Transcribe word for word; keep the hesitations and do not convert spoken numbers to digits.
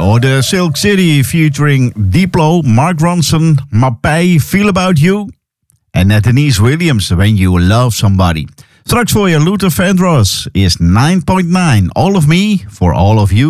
hoorde Silk City featuring Diplo, Mark Ronson, Mapai, Feel About You. En net Denise Williams, When You Love Somebody. Straks voor je Luther Vandross is nine point nine, All of Me for All of You.